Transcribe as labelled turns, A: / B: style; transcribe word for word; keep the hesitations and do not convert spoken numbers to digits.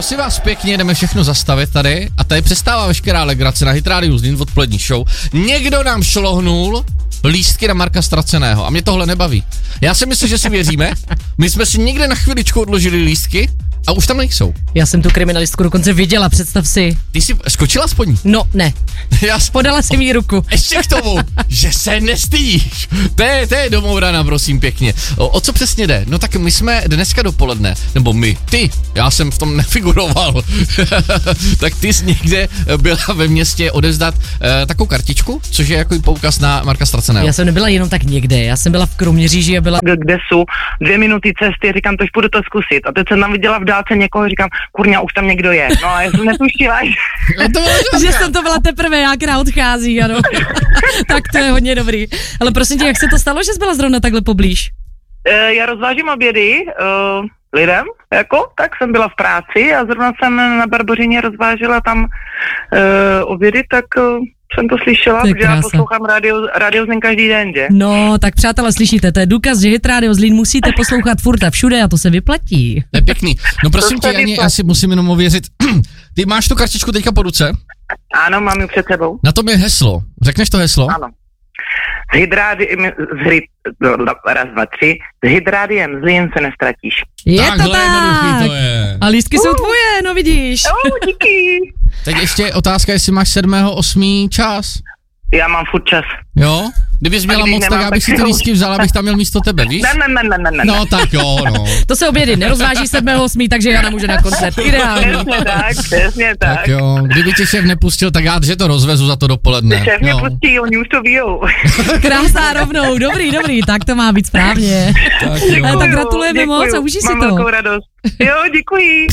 A: prosím vás pěkně, jdeme všechno zastavit tady a tady přestává veškerá legrace na Hit Radio Zlín odpolední show. Někdo nám šlohnul lístky na Marka Ztraceného a mě tohle nebaví. Já si myslím, že si věříme. My jsme si někde na chviličku odložili lístky a už tam nejsou.
B: Já jsem tu kriminalistku dokonce viděla, představ si.
A: Ty jsi skočila aspoň?
B: No, ne.
A: Já s...
B: Podala jsem jí ruku.
A: Ještě k tomu, že se nestydíš. To je, to je domovrana, prosím pěkně. O, o co přesně jde? No tak my jsme dneska dopoledne, nebo my, ty, já jsem v tom nefiguroval, tak ty jsi někde byla ve městě odevzdat eh, takovou kartičku, což je jako poukaz na Marka Ztraceného.
B: Já jsem nebyla jenom tak někde, já jsem byla v Kroměříži a byla...
C: Kde jsou dvě minuty cesty, říkám, tož půjdu to zkusit. A teď jsem tam viděla v dálce někoho, říkám, kurňa, už tam někdo je. No a já jsem netušila,
B: že... že jsem to byla teprve, já, která odchází, ano. Tak to je hodně dobrý. Ale prosím tě, jak se to stalo, že jsi byla zrovna takhle poblíž?
C: E, já rozvážím obědy e, lidem, jako, tak jsem byla v práci a zrovna jsem na Barbořině rozvážela tam e, obědy, tak e, jsem to slyšela, protože já poslouchám radio, radio Zlín každý den, že?
B: No, tak přátelé, slyšíte, to je důkaz, že Hit Radio Zlín musíte poslouchat furt a všude a to se vyplatí.
A: To je pěkný. No prosím tě, Jani, já si musím jenom ověřit. Ty máš tu kartičku teďka po ruce?
C: Ano, mám ji před sebou.
A: Na tom je heslo. Řekneš to heslo?
C: Ano. S Hydrádiem, s hry, raz, dva, tři, s Hydrádiem Zlín se nestratíš.
B: Je
A: Takhle
B: to tak.
A: To je.
B: A lístky uh. jsou tvoje, no vidíš.
C: Oh, díky.
A: Teď ještě otázka, jestli máš sedmého osmého čas.
C: Já mám furt čas.
A: Jo? Kdybys měla moc, tak abych si ty lístky vzal, abych tam měl místo tebe, víš?
C: Ne, ne, ne, ne, ne.
A: No tak jo, no.
B: To se obědy nerozváží sedmého osmého takže Jana může na koncert. Ideální.
C: Přesně tak, přesně tak.
A: Tak jo, kdyby tě šéf nepustil, tak já že to rozvezu za to dopoledne.
C: Šéf mě pustí, oni už to bijou.
B: Krásná rovnou, dobrý, dobrý, tak to má být správně.
A: Tak jo.
B: Tak gratulujeme moc a užij si to.
C: Mám velkou radost. Jo, děkuji.